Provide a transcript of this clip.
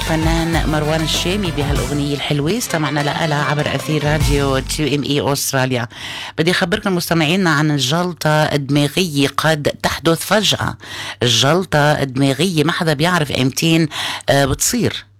الفنان مروان الشامي بهالأغنية الحلوة استمعنا لها عبر أثير راديو QME أستراليا. بدي أخبركم مستمعينا عن الجلطة الدماغية قد تحدث فجأة. الجلطة الدماغية ما حدا بيعرف إمتين بتصير.